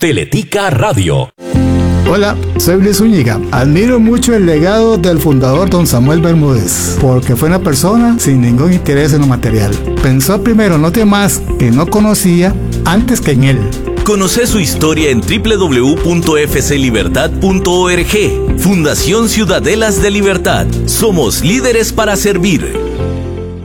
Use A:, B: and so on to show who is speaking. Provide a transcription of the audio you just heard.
A: Teletica Radio.
B: Hola, soy Luis Zúñiga. Admiro mucho el legado del fundador don Samuel Bermúdez, porque fue una persona sin ningún interés en lo material. Pensó primero en los demás que no conocía antes que en él.
A: Conoce su historia en www.fclibertad.org. Fundación Ciudadelas de Libertad. Somos líderes para servir.